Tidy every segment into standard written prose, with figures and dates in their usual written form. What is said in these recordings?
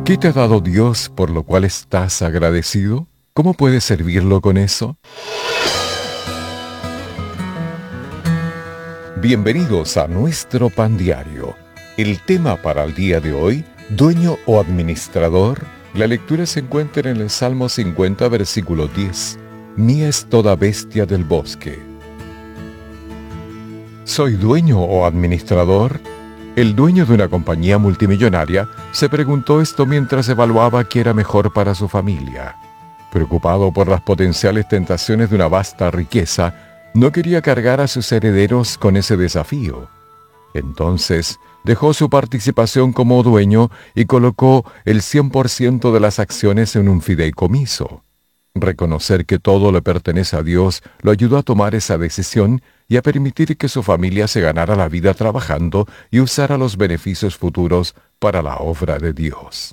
¿Qué te ha dado Dios por lo cual estás agradecido? ¿Cómo puedes servirlo con eso? Bienvenidos a nuestro pan diario. El tema para el día de hoy, dueño o administrador. La lectura se encuentra en el Salmo 50, versículo 10. Mía es toda bestia del bosque. ¿Soy dueño o administrador? El dueño de una compañía multimillonaria se preguntó esto mientras evaluaba qué era mejor para su familia. Preocupado por las potenciales tentaciones de una vasta riqueza, no quería cargar a sus herederos con ese desafío. Entonces, dejó su participación como dueño y colocó el 100% de las acciones en un fideicomiso. Reconocer que todo le pertenece a Dios lo ayudó a tomar esa decisión y a permitir que su familia se ganara la vida trabajando y usara los beneficios futuros para la obra de Dios.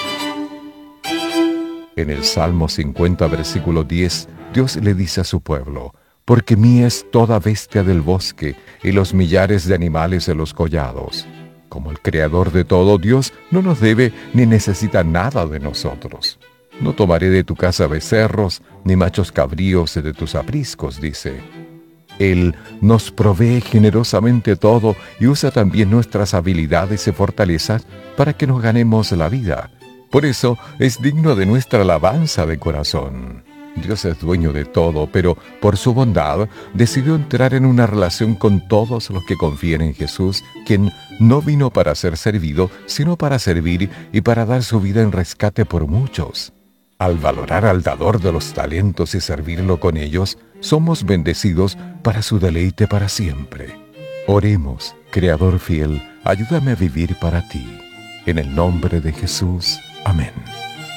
En el Salmo 50, versículo 10, Dios le dice a su pueblo: porque mía es toda bestia del bosque y los millares de animales de los collados. Como el Creador de todo, Dios no nos debe ni necesita nada de nosotros. No tomaré de tu casa becerros, ni machos cabríos de tus apriscos, dice. Él nos provee generosamente todo y usa también nuestras habilidades y fortalezas para que nos ganemos la vida. Por eso es digno de nuestra alabanza de corazón. Dios es dueño de todo, pero por su bondad decidió entrar en una relación con todos los que confían en Jesús, quien no vino para ser servido, sino para servir y para dar su vida en rescate por muchos. Al valorar al dador de los talentos y servirlo con ellos, somos bendecidos para su deleite para siempre. Oremos, Creador fiel, ayúdame a vivir para ti. En el nombre de Jesús. Amén.